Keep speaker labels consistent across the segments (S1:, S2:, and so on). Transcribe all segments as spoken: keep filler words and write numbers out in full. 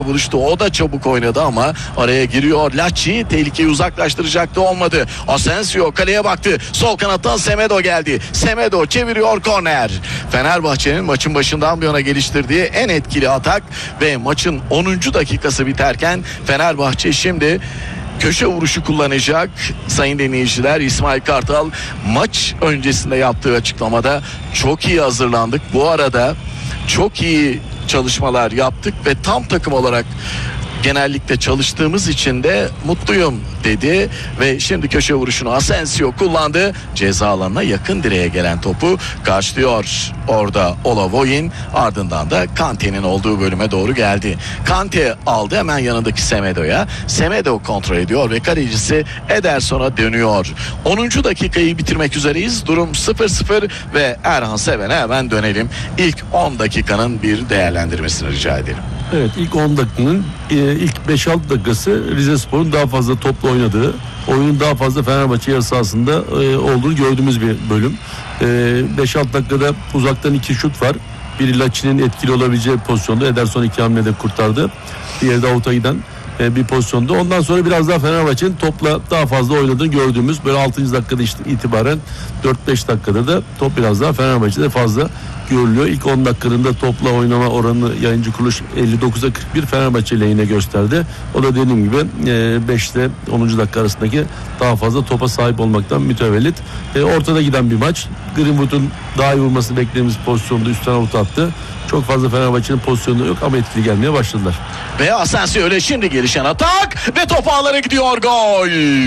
S1: buluştu. O da çabuk oynadı ama araya giriyor. Lacci tehlikeyi uzaklaştıracaktı, olmadı. Asensio kaleye baktı. Sol kanattan Semedo geldi. Semedo çeviriyor, korner. Fenerbahçe'nin maçın başından bu yana geliştirdiği en etkili atak ve maçın onuncu dakikası biterken Fenerbahçe şimdi köşe vuruşu kullanacak. Sayın dinleyiciler, İsmail Kartal maç öncesinde yaptığı açıklamada çok iyi hazırlandık. Bu arada çok iyi çalışmalar yaptık ve tam takım olarak genellikle çalıştığımız için de mutluyum dedi ve şimdi köşe vuruşunu Asensio kullandı. Ceza alanına yakın direğe gelen topu karşılıyor orada Olavoyin, ardından da Kante'nin olduğu bölüme doğru geldi. Kante aldı hemen yanındaki Semedo'ya. Semedo kontrol ediyor ve kalecisi Ederson'a dönüyor. onuncu dakikayı bitirmek üzereyiz. Durum sıfır sıfır ve Erhan Seven'e hemen dönelim. İlk on dakikanın bir değerlendirmesini rica edelim.
S2: Evet, ilk on dakikanın e, ilk beş altı dakikası Rizespor'un daha fazla topla oynadığı, oyunun daha fazla Fenerbahçe yarı sahasında e, olduğunu gördüğümüz bir bölüm. E, beş altı dakikada uzaktan iki şut var. Biri Lacci'nin etkili olabileceği pozisyonda, Ederson iki hamlede kurtardı. Diğeri de avuta giden e, bir pozisyonda. Ondan sonra biraz daha Fenerbahçe'nin topla daha fazla oynadığını gördüğümüz böyle altıncı dakikada işte itibaren dört beş dakikada da top biraz daha Fenerbahçe'de fazla görülüyor. İlk on dakikanın topla oynama oranını yayıncı kuruluş elli dokuza kırk bir Fenerbahçe lehine gösterdi. O da dediğim gibi beşte onuncu dakika arasındaki daha fazla topa sahip olmaktan mütevellit. E, ortada giden bir maç. Greenwood'un daha iyi vurmasını beklediğimiz pozisyonda üstten avuta attı. Çok fazla Fenerbahçe'nin pozisyonu yok ama etkili gelmeye başladılar.
S1: Ve Asensio öyle şimdi gelişen atak ve top ağlara gidiyor, gol.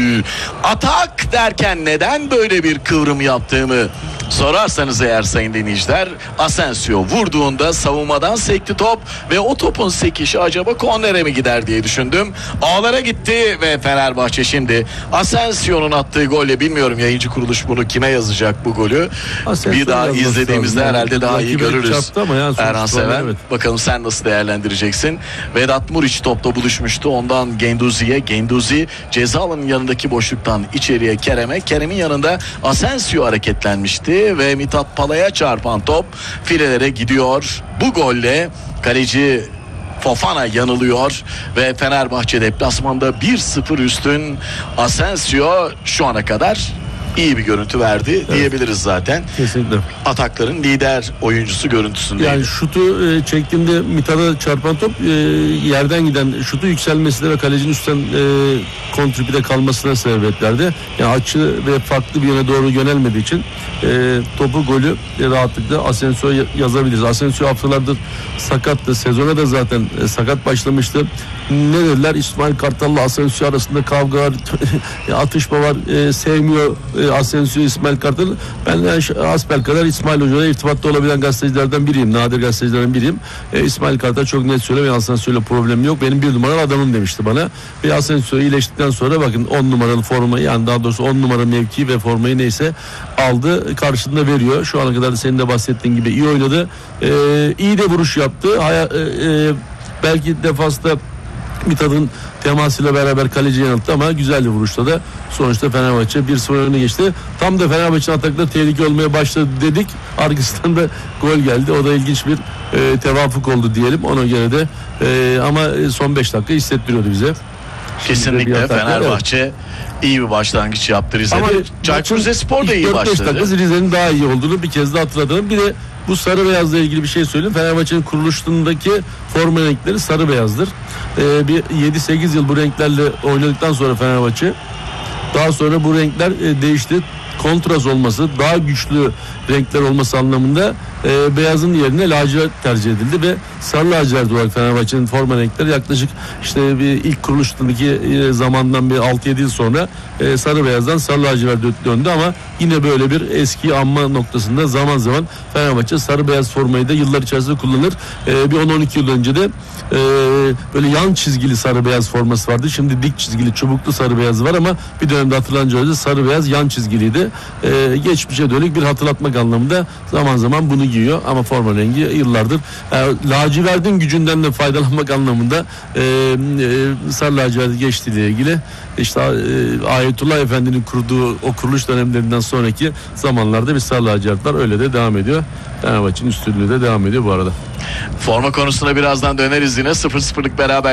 S1: Atak derken neden böyle bir kıvrım yaptığımı sorarsanız eğer sayın dinleyiciler, Asensio vurduğunda savunmadan sekti top ve o topun sekişi acaba kornere mi gider diye düşündüm. Ağlara gitti ve Fenerbahçe şimdi Asensio'nun attığı golle, bilmiyorum yayıncı kuruluş bunu kime yazacak bu golü. Asensio bir daha izlediğimizde yani herhalde daha iyi görürüz. Yani Erhan Seven, evet. Bakalım sen nasıl değerlendireceksin? Vedat Muriç topla buluşmuştu. Ondan Genduzi'ye. Genduzi ceza alanının yanındaki boşluktan içeriye Kerem'e. Kerem'in yanında Asensio hareketlenmişti ve Mithat Pala'ya çarpan top filelere gidiyor. Bu golle kaleci Fofana yanılıyor ve Fenerbahçe deplasmanda bir sıfır üstün. Asensio şu ana kadar iyi bir görüntü verdi, evet, diyebiliriz zaten.
S2: Kesinlikle.
S1: Atakların lider oyuncusu görüntüsündeydi.
S2: Yani şutu e, çektiğimde Mithat'a çarpan top e, yerden giden şutu yükselmesine ve kalecinin üstten e, kontrpide kalmasına sebebiyet verdi. Yani açı ve farklı bir yöne doğru yönelmediği için e, topu golü e, rahatlıkla Asensio'ya yazabiliriz. Asensio haftalardır sakattı. Sezona da zaten e, sakat başlamıştı. Ne dediler? İsmail Kartal'la Asensio arasında kavga var, atışma var, e, sevmiyor e, Asensio İsmail Kartal. Ben yani asbel kadar İsmail Hoca'yla irtibatta olabilen gazetecilerden biriyim. Nadir gazetecilerden biriyim. E, İsmail Kartal çok net söylüyor. Asensio'yla problemim yok. Benim bir numaralı adamım demişti bana. Ve Asensio iyileştikten sonra bakın on numaralı formayı, yani daha doğrusu on numara mevki ve formayı neyse aldı. Karşılığında veriyor. Şu ana kadar da senin de bahsettiğin gibi iyi oynadı. E, iyi de vuruş yaptı. Haya, e, e, belki defansta Mithat'ın temasıyla beraber kaleci yanılttı ama güzel bir vuruşta da sonuçta Fenerbahçe bir sıfır öne geçti. Tam da Fenerbahçe'nin atakları tehlike olmaya başladı dedik. Arkasından da gol geldi. O da ilginç bir e, tevafuk oldu diyelim. Ona göre de e, ama son beş dakika hissettiriyordu bize.
S1: Kesinlikle Fenerbahçe evet, iyi bir başlangıç yaptı Rize'de. Ama Çaykur Rizespor da iyi başladı.
S2: Rize'nin daha iyi olduğunu bir kez daha hatırlatalım. Bir de bu sarı beyazla ilgili bir şey söyleyeyim. Fenerbahçe'nin kuruluşundaki forma renkleri sarı beyazdır. Ee, bir yedi sekiz yıl bu renklerle oynadıktan sonra Fenerbahçe, daha sonra bu renkler e, değişti. Kontrast olması, daha güçlü renkler olması anlamında e, beyazın yerine lacivert tercih edildi ve sarı lacivert olarak Fenerbahçe'nin forma renkleri yaklaşık işte bir ilk kuruluştaki e, zamandan bir altı yedi yıl sonra e, sarı beyazdan sarı lacivert döndü ama yine böyle bir eski anma noktasında zaman zaman Fenerbahçe sarı beyaz formayı da yıllar içerisinde kullanır. E, bir on on iki yıl önce de e, böyle yan çizgili sarı beyaz forması vardı. Şimdi dik çizgili çubuklu sarı beyazı var ama bir dönemde hatırlanınca sarı beyaz yan çizgiliydi. Ee, geçmişe dönük bir hatırlatmak anlamında zaman zaman bunu giyiyor ama forma rengi yıllardır yani, lacivert lacivertin gücünden de faydalanmak anlamında e, e, Sarı Lacivert geçtiğiyle ilgili işte e, Ayetullah Efendi'nin kurduğu o kuruluş dönemlerinden sonraki zamanlarda bir Sarı Lacivert var. Öyle de devam ediyor. Fenerbahçe'nin üstünlüğü de devam ediyor bu arada.
S1: Forma konusuna birazdan döneriz yine. sıfır sıfırlık beraber